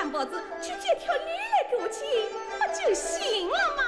三宝子去借条驴来给我骑，不就行了吗？